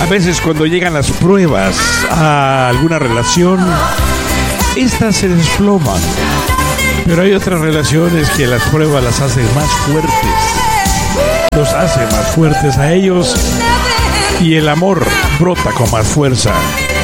A veces cuando llegan las pruebas a alguna relación, estas se desploman. Pero hay otras relaciones que las pruebas las hacen más fuertes. Los hace más fuertes a ellos y el amor brota con más fuerza.